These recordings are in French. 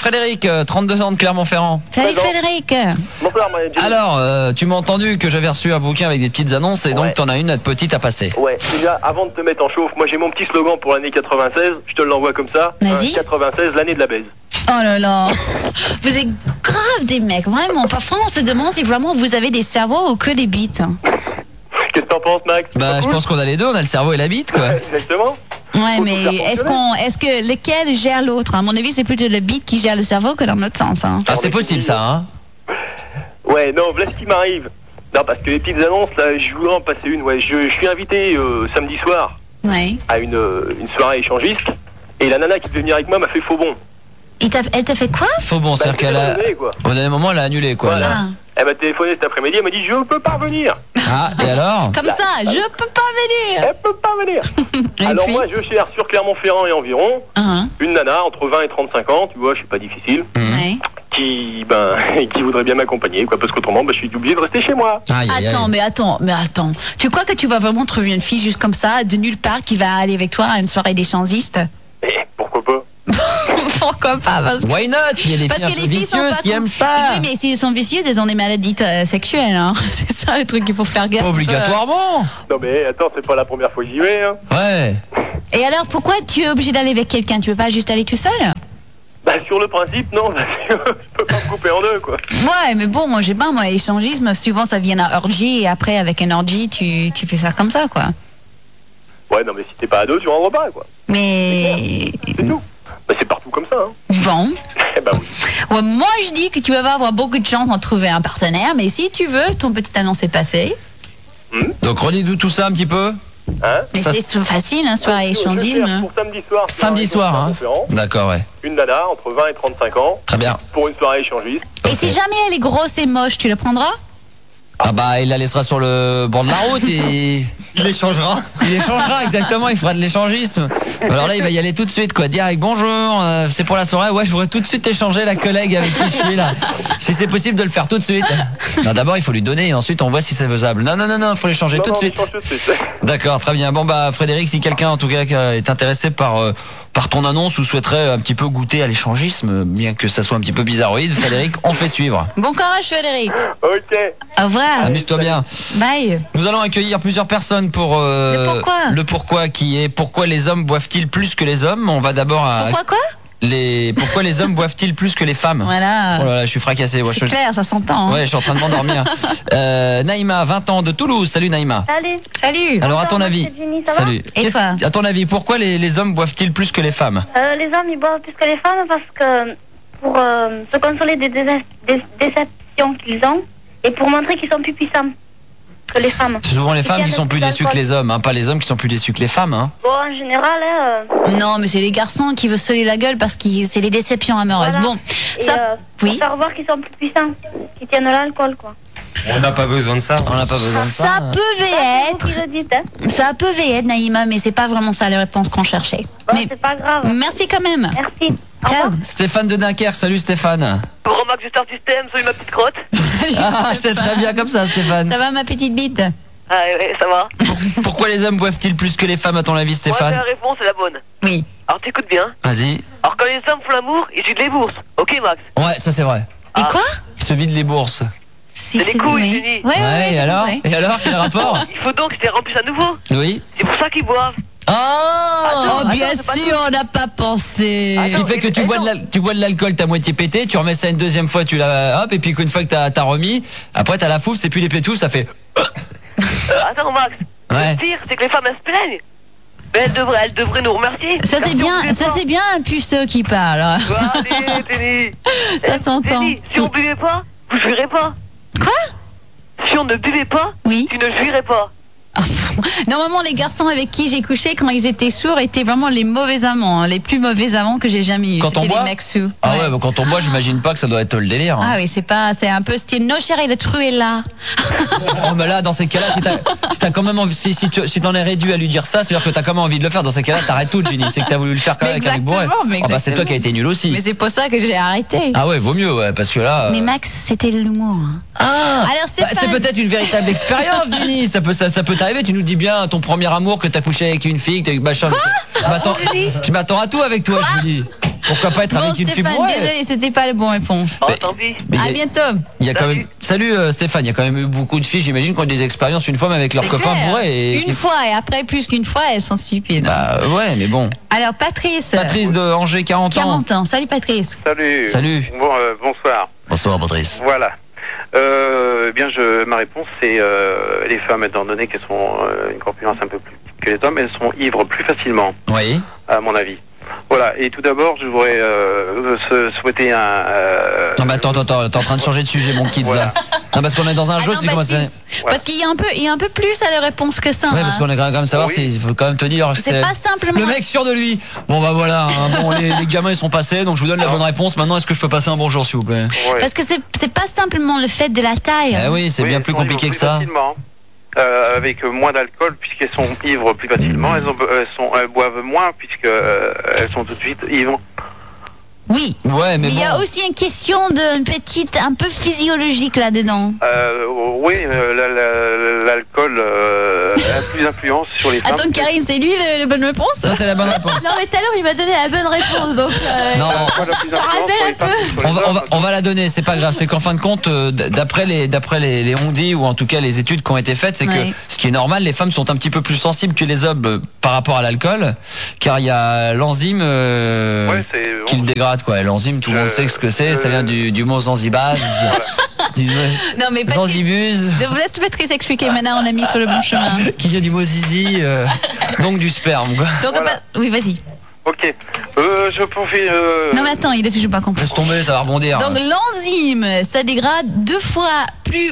Frédéric, 32 ans de Clermont-Ferrand. Salut Frédéric. Bonsoir, Alors, tu m'as entendu que j'avais reçu un bouquin avec des petites annonces et donc t'en as une petite à passer. Ouais, déjà, avant de te mettre en chauffe, moi j'ai mon petit slogan pour l'année 96, je te l'envoie comme ça. Vas-y. 96, l'année de la baise. Oh là là. Vous êtes grave des mecs, vraiment. Parfois on se demande si vraiment vous avez des cerveaux ou que des bites. Qu'est-ce que t'en penses, Max? Bah, je pense qu'on a les deux, on a le cerveau et la bite, quoi. Exactement. Ouais, Faut mais tout faire est-ce que lequel gère l'autre? À mon avis, c'est plutôt le bite qui gère le cerveau que dans l'autre sens. Hein. Ah, c'est possible ça, hein. Ouais, non, voilà ce qui m'arrive. Non, parce que les petites annonces, là, je voudrais en passer une. Ouais, je suis invité samedi soir Ouais. à une soirée échangiste. Et la nana qui devait venir avec moi m'a fait faux bon. Elle t'a fait quoi? Faut bon, c'est-à-dire c'est qu'elle a... annulé, quoi. Au dernier moment, elle a annulé, quoi. Voilà. Ah. Elle m'a téléphoné cet après-midi, elle m'a dit je peux pas venir. Ah, et alors? Comme ça, je peux pas venir. Elle peut pas venir. Et Alors puis moi je cherche sur Clermont-Ferrand et environ Hein, une nana entre 20 et 35 ans, tu vois, je suis pas difficile, ouais. qui voudrait bien m'accompagner, quoi, parce qu'autrement je suis obligé de rester chez moi. Aïe, aïe, aïe. Mais attends. Tu crois que tu vas vraiment trouver une fille juste comme ça, de nulle part, qui va aller avec toi à une soirée d'échangistes? Et pourquoi pas? Pourquoi pas? Why not? Il y a des Parce filles un que peu les filles sont vicieuses pas qui trop- aiment ça. Oui, mais si elles sont vicieuses, elles ont des maladies sexuelles. Hein. C'est ça le truc qu'il faut faire gaffe. Pas obligatoirement. Non mais attends, c'est pas la première fois que j'y vais, hein. Ouais. Et alors, pourquoi tu es obligé d'aller avec quelqu'un? Tu veux pas juste aller tout seul? Bah sur le principe, non, parce que je peux pas me couper en deux, quoi. Ouais, mais bon, moi, j'ai pas, moi, échangisme, souvent ça vient à orgie, et après, avec un orgie, tu fais ça comme ça, quoi. Ouais, non mais si t'es pas à deux, tu rentres pas, quoi. Mais... C'est tout. Bah c'est partout comme ça, hein. Bon. Eh bah oui. Ouais, moi, je dis que tu vas avoir beaucoup de chance d'en trouver un partenaire, mais si tu veux, ton petit annonce est passée. Donc redis-nous tout ça un petit peu. Hein? Mais Ça, c'est facile, hein, soirée Je cherche échangisme. pour samedi soir. Samedi soir, hein. Clermont-Ferrand, D'accord, ouais. Une nana entre 20 et 35 ans Très bien. pour une soirée échangiste. Et si jamais elle est grosse et moche, tu le prendras? Ah bah, il la laissera sur le bord de la route et... Il échangera. Il échangera, exactement, il fera de l'échangisme. Alors là, il va y aller tout de suite, quoi. Direct, bonjour, c'est pour la soirée. Ouais, je voudrais tout de suite échanger la collègue avec qui je suis là. Si c'est possible de le faire tout de suite. Non, d'abord, il faut lui donner et ensuite on voit si c'est faisable. Non, il faut l'échanger tout de suite. Tout de suite. D'accord, très bien. Bon bah, Frédéric, si quelqu'un en tout cas est intéressé par ton annonce ou souhaiterait un petit peu goûter à l'échangisme, bien que ça soit un petit peu bizarroïde, Frédéric, on fait suivre. Bon courage, Frédéric. Ok. Au revoir. Amuse-toi bien. Bye. Nous allons accueillir plusieurs personnes pour Le pourquoi qui est pourquoi les hommes boivent-ils plus que les hommes. On va d'abord à Pourquoi quoi? pourquoi les hommes boivent-ils plus que les femmes. Voilà. Oh là là, je suis fracassé. Ouais, C'est clair, ça s'entend. Hein. Ouais, je suis en train de m'endormir. Naïma, 20 ans de Toulouse. Salut Naïma. Salut. Salut. Alors à ton Bonsoir, avis, c'est Jenny, ça va salut. Et toi À ton avis, pourquoi les hommes boivent-ils plus que les femmes? Les hommes, ils boivent plus que les femmes parce que pour se consoler des déceptions qu'ils ont et pour montrer qu'ils sont plus puissants que les femmes. C'est souvent les femmes qui Ils sont plus viennent déçues que les hommes, hein, pas les hommes qui sont plus déçus que les femmes. Hein. Bon, en général, Non, mais c'est les garçons qui veulent se coller la gueule parce que c'est les déceptions amoureuses. Voilà. Bon, et, ça, pour oui. faire voir qu'ils sont plus puissants, qu'ils tiennent l'alcool, quoi. On n'a pas besoin de ça. On n'a pas besoin de ça. Ça peut C'est vous être, qui le dites, hein. ça peut être, Naïma, mais c'est pas vraiment ça les réponses qu'on cherchait. Bon, Mais c'est pas grave. merci quand même. Merci. Au Ciao. revoir. Stéphane de Dunkerque, salut Stéphane. Gros Max du Star System, salut ma petite crotte. Ah, c'est très bien comme ça Stéphane. Ça va ma petite bite? Ah ouais, ça va. Pourquoi les hommes boivent-ils plus que les femmes à ton avis Stéphane? réponse est la bonne. Oui. Alors t'écoutes bien. Vas-y. Alors quand les hommes font l'amour, ils vident les bourses. Ok Max. Ouais, ça c'est vrai. Et quoi? Ils se vident les bourses. Si, C'est les couilles, oui. Jenny. Ouais, et j'ai alors compris. Et alors, quel rapport? Il faut donc qu'ils les remplissent à nouveau. Oui. C'est pour ça qu'ils boivent. Oh, Oh, bien c'est pas sûr, on n'a pas pensé. Ce qui fait que tu bois de l'alcool, t'as moitié pété, tu remets ça une deuxième fois, tu la hop, et puis qu'une fois que t'as remis, après t'as la fouf, c'est plus les pétous, ça fait. Attends Max. Ouais. Le pire, c'est que les femmes elles se plaignent. Mais elles devraient nous remercier. Ça c'est bien, un puceau qui parle. Bon, allez, Jenny. Ça s'entend. Jenny, si on buvait pas, vous jouirez pas. Quoi? Si on ne buvait pas, Oui. tu ne jouirais pas. Normalement, les garçons avec qui j'ai couché quand ils étaient sourds étaient vraiment les mauvais amants, hein, les plus mauvais amants que j'ai jamais eu. Quand on C'était boit les mecs sous. Ah ouais, bah quand on boit, j'imagine pas que ça doit être le délire. Hein. Ah oui, c'est un peu style no chérie, le trou est là. Oh mais là, dans ces cas-là, si t'as quand même envie, si t'en es réduit à lui dire ça, c'est-à-dire que t'as quand même envie de le faire. Dans ces cas-là, t'arrêtes tout, Jenny. C'est que t'as voulu le faire quand même avec un mec bourré. Mais Oh bah c'est toi qui as été nul aussi. Mais c'est pour ça que j'ai arrêté. Ah ouais, vaut mieux, ouais, parce que là. Mais Max, c'était de l'humour. Hein. Ah. Alors Bah, Stéphane. c'est peut-être une véritable expérience, Jenny. Ça peut t'arriver. Tu nous dis bien ton premier amour que t'as couché avec une fille, que t'as eu machin. Je m'attends à tout avec toi, je vous dis. Pourquoi pas être Bon, avec une fille Stéphane, bourrée? désolé, c'était pas la bonne réponse. Oh, tant pis. Mais À bientôt. il y a quand même. Salut Stéphane, il y a quand même eu beaucoup de filles, j'imagine, qui ont des expériences une fois mais avec leurs C'est copains clair. bourrés. Une fois, et après, plus qu'une fois, elles sont stupides. Bah ouais, mais bon. Alors, Patrice. Patrice de Angers, 40 ans. 40 ans. Salut, Patrice. Salut. Salut. Bon, bonsoir. Bonsoir Patrice. Voilà. Eh bien, ma réponse, c'est les femmes, étant donné qu'elles sont une corpulence un peu plus petite que les hommes, elles sont ivres plus facilement, Oui. à mon avis. Voilà. Et tout d'abord, je voudrais souhaiter un... Non mais attends, t'es en train de changer de sujet mon kids Voilà. là. Non parce qu'on est dans un jeu, Attends, tu commences à... Baptiste, parce qu'il y a un peu plus à la réponse que ça. Ouais, hein. parce qu'on est quand même savoir Oui. il faut quand même te dire que C'est pas simplement. le mec sûr de lui. Bon bah voilà, hein, bon, les gamins ils sont passés, donc je vous donne la bonne réponse. Maintenant, est-ce que je peux passer un bonjour s'il vous plaît? Ouais. Parce que c'est pas simplement le fait de la taille. Eh oui, c'est Oui, bien elles plus sont compliqué ivres que plus ça. facilement, avec moins d'alcool, puisqu'elles sont ivres plus facilement. Elles boivent moins, puisqu'elles sont tout de suite ivres. Oui. Ouais, mais Il bon. y a aussi une question d'une petite, un peu physiologique là-dedans. Oui, l'alcool a plus d'influence sur les femmes. Attends, Karine, c'est lui la bonne réponse? Ça c'est la bonne réponse. Non, mais tout à l'heure, il m'a donné la bonne réponse, donc. Non, L'alcool a plus Ça d'influence rappelle sur les un peu. femmes que sur les hommes. on va la donner, c'est pas grave. C'est qu'en fin de compte, d'après les on-dit ou en tout cas les études qui ont été faites, c'est Ouais. que ce qui est normal, les femmes sont un petit peu plus sensibles que les hommes par rapport à l'alcool, car il y a l'enzyme Ouais, c'est qui le dégrade quoi. L'enzyme, tout le monde sait ce que c'est. Ça vient du mot zanzibaz, du Non, mais Patrice, zanzibuse, je vous laisse Patrice expliquer. Maintenant, on a mis sur le bon chemin. qui vient du mot zizi, donc du sperme quoi. Donc, Voilà. oui, vas-y. Ok. Je profite. Non, mais attends, il a toujours pas compris. Laisse tomber, ça va rebondir. Donc l'enzyme, ça dégrade deux fois plus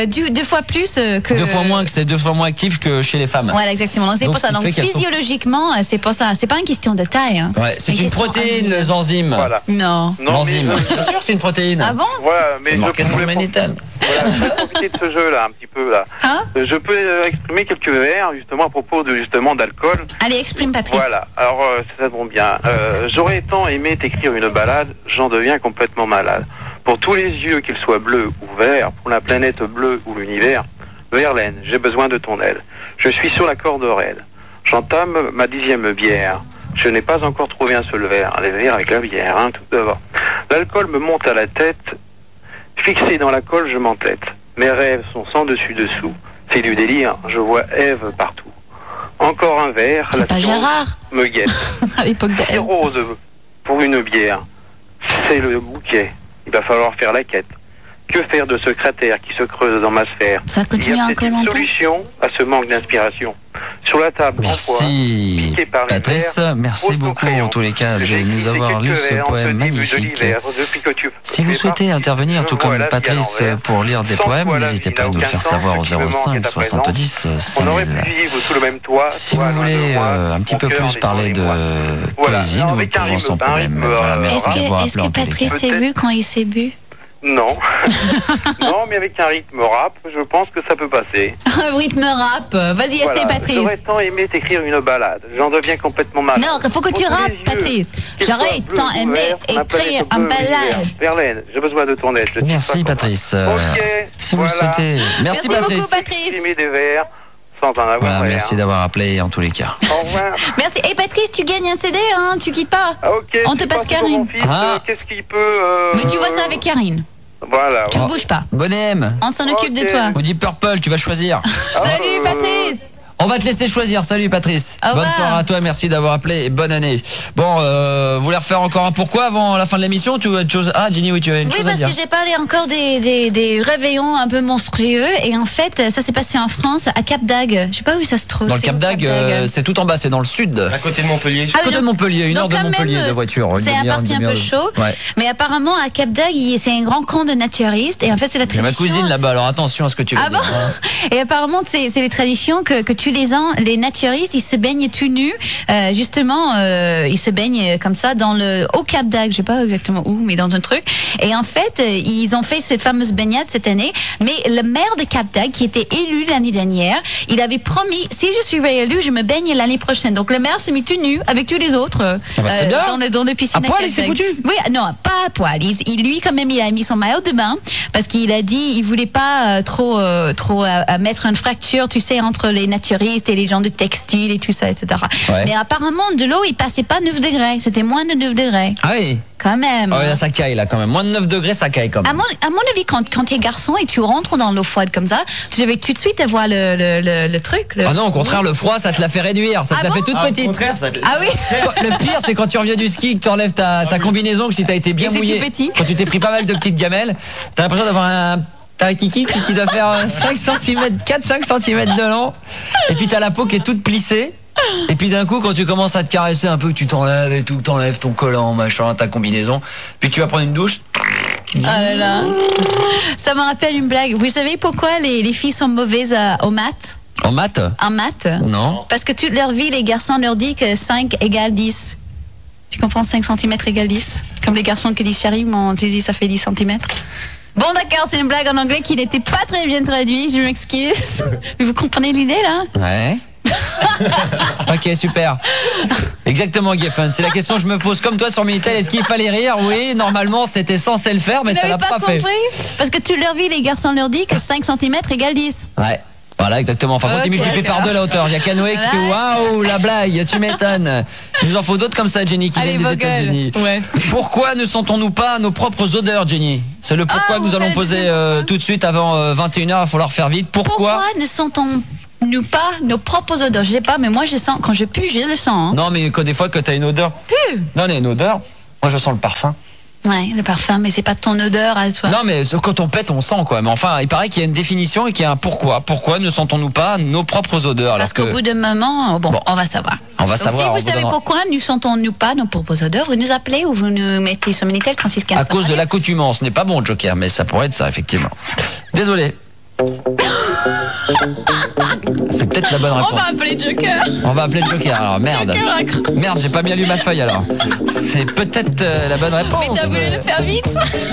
que. 2 fois moins que c'est 2 fois moins actif que chez les femmes. Voilà, exactement. Donc c'est Donc, pour ça. ce qui Donc fait qu'elles sont- physiologiquement, c'est pour ça. C'est pas une question de taille. Hein. Ouais, c'est une question protéine, enzyme. les enzymes. Voilà. Non. Non, L'enzyme. mais Bien sûr, c'est une protéine. Ah bon? voilà, mais C'est marqué je sur le voulais Magnétal. voilà, je vais profiter de ce jeu-là un petit peu là. Hein? Je peux exprimer quelques vers justement à propos d'alcool. Allez, exprime Patrice. Voilà. Alors ça tombe bien. J'aurais tant aimé t'écrire une balade, j'en deviens complètement malade. Pour tous les yeux, qu'ils soient bleus ou verts, pour la planète bleue ou l'univers, Verlaine, j'ai besoin de ton aide. Je suis sur la corde raide. J'entame ma 10e bière. Je n'ai pas encore trouvé un seul verre. Les verres avec la bière, hein, tout d'abord. L'alcool me monte à la tête. Fixé dans la colle, je m'entête. Mes rêves sont sans dessus-dessous. C'est du délire, je vois Ève partout. Encore un verre, C'est pas science Gérard me guette. à l'époque C'est d'elle. rose pour une bière. C'est le bouquet. Il va falloir faire la quête. Que faire de ce cratère qui se creuse dans ma sphère? Ça continue Y a encore peut-être une longtemps. solution à ce manque d'inspiration. Sur la table, en poids, Merci piqué par les Patrice, vers, merci pose ton beaucoup crayon. en tous les cas de J'ai nous glissé avoir lu quelques ce vers en poème début de magnifique. l'hiver, depuis que tu Si vous fais souhaitez partie, intervenir, tout je vois comme la vie à Patrice, l'envers. pour lire des Sans poèmes, toi, la n'hésitez vie pas à n'a nous le aucun faire sens, savoir au ce qui me manque 05 est à présent. 70 On aurait 5000. pu vivre sous le même toit. Si toi, vous loin de voulez moi, un petit mon peu cœur plus n'est parler dans de les mois. Voilà. poésie, Alors, nous avec un pouvons sans rythme, problème. Merci Est-ce d'avoir que appelé en tous les Patrice cas. s'est bu quand il s'est bu? Non. Non, mais avec un rythme rap, je pense que ça peut passer. Un rythme rap. Vas-y, Voilà. essaie Patrice. J'aurais tant aimé t'écrire une balade. J'en deviens complètement malade. Non, il faut que tu Pour tous rappes, les yeux, Patrice. qu'ils J'aurais soient bleus tant ou aimé verts, ma planète écrire un bleue ou l'univers. ballage. Verlaine, j'ai besoin de ton aide. je ne sais Merci pas Patrice. Ok, Si vous voilà. souhaitez. Merci Merci beaucoup, Patrice. Patrice. Exprimer des vers sans en avoir Voilà, l'air. merci d'avoir appelé en tous les cas. Au revoir. Merci. Et Patrice, tu gagnes un CD, hein? Tu quittes pas. Ah, ok, On te tu passe passes pour Karine. mon fils, Ah. qu'est-ce qu'il peut... Mais tu vois ça avec Karine. Voilà. Tu ne bouges pas. Bonhomme, On s'en occupe de Ok. toi. on dit Purple, tu vas choisir. Salut Patrice. On va te laisser choisir. Salut Patrice. Au Bonne revoir. soirée à toi, merci d'avoir appelé et bonne année. Bon, vous voulez refaire encore un pourquoi avant la fin de l'émission? Tu as une chose... Ah, Jenny, oui, tu as une Oui, chose à parce dire. que j'ai parlé encore des réveillons un peu monstrueux. Et en fait, ça s'est passé en France, à Cap d'Agde. Je sais pas où ça se trouve. Dans le C'est Cap où, d'Agde, c'est tout en bas, c'est dans le sud. À côté de Montpellier. Ah, Côté donc- de Montpellier, une heure donc de quand Montpellier même, de voiture. une c'est demi-heure, un parti une un peu demi-heure. chaud. Ouais. Mais apparemment, à Cap d'Agde, c'est un grand camp de naturistes. Et en fait, c'est la Il y a tradition. ma cousine là-bas, alors attention à ce que tu veux Ah bon? dire. hein. Et apparemment, c'est les traditions que tous les ans, les naturistes, ils se baignent tout nus. Justement, ils se baignent comme ça au Cap d'Agde, je sais pas exactement où, mais dans un truc. Et en fait, ils ont fait cette fameuse baignade cette année. Mais le maire de Cap d'Agde, qui était élu l'année dernière, il avait promis, si je suis réélu, je me baigne l'année prochaine. Donc le maire s'est mis tout nu avec tous les autres Ah bah, c'est bien. dans le piscine. À poil, Cap il s'est d'Agde. foutu? Oui, non, pas à poil. Lui, quand même, il a mis son maillot de bain parce qu'il a dit, il voulait pas trop à mettre une fracture, tu sais, entre les naturistes naturistes et les gens de textile et tout ça, etc. Ouais. Mais apparemment, de l'eau, il passait pas 9 degrés. C'était moins de 9 degrés. Ah oui. Quand même. Ah ouais, là, ça caille là quand même. Moins de 9 degrés, ça caille quand À même. mon avis, quand tu es garçon et tu rentres dans l'eau froide comme ça, tu devais tout de suite avoir le truc. Ah non, au contraire, le froid, ça te l'a fait réduire. Ça te l'a fait toute Au petite. contraire, ça te... Ah oui. Le pire, c'est quand tu reviens du ski, que tu enlèves ta combinaison, que si t'as été bien Et c'est mouillé, tout petit. quand tu t'es pris pas mal de petites gamelles, t'as l'impression d'avoir t'as un kiki qui doit faire 5 cm, 4-5 cm de long, et puis t'as la peau qui est toute plissée, et puis d'un coup, quand tu commences à te caresser un peu, que tu t'enlèves et tout, t'enlèves ton collant, machin, ta combinaison, puis tu vas prendre une douche. Ah là là. Ça me rappelle une blague. Vous savez pourquoi les filles sont mauvaises aux maths? En maths? En maths? Non. Parce que toute leur vie, les garçons leur disent que 5 égale 10. Tu comprends? 5 cm égale 10. Comme les garçons qui disent chérie, mon zizi, ça fait 10 cm. Bon, d'accord, c'est une blague en anglais qui n'était pas très bien traduite, je m'excuse. Mais vous comprenez l'idée, là? Ouais. Ok, super. Exactement, Geffen. C'est la question que je me pose comme toi sur Minitel. Est-ce qu'il fallait rire? Oui, normalement, c'était censé le faire, mais Vous ça n'avez l'a pas fait. compris? Parce que toute leur vie, les garçons leur disent que 5 cm égale 10. Ouais. Voilà, exactement. Enfin, quand tu Ok, multiplies par d'accord. 2 la hauteur, il y a Canoë qui fait waouh, la blague, tu m'étonnes. Il nous en faut d'autres comme ça, Jenny, qui Allez, viennent des vos gueules. États-Unis. Ouais. Pourquoi ne sentons-nous pas nos propres odeurs, Jenny? C'est le pourquoi Ah, que nous on allons va poser le dire. tout de suite avant 21h. Il va falloir faire vite. Pourquoi Ne sentons-nous pas nos propres odeurs? Je sais pas, mais moi je sens, quand je pue, je le sens. Hein. Non, mais des fois que tu as une odeur. Pue. Non, on a une odeur. Moi, je sens le parfum. Ouais, le parfum, mais c'est pas ton odeur à toi. Non, mais quand on pète, on sent quoi. Mais enfin, il paraît qu'il y a une définition et qu'il y a un pourquoi. Pourquoi ne sentons-nous pas nos propres odeurs? Parce qu'au bout d'un moment, bon, on va savoir. On va Donc, savoir. si vous savez pourquoi ne sentons-nous pas nos propres odeurs, vous nous appelez ou vous nous mettez sur Minitel 3615. À cause de l'accoutumance. Ce n'est pas bon, Joker, mais ça pourrait être ça, effectivement. Désolé. C'est peut-être la bonne réponse. On va appeler Joker. On va appeler le Joker. Alors, merde. Merde, j'ai pas bien lu ma feuille alors. C'est peut-être la bonne réponse. Mais t'as voulu le faire vite?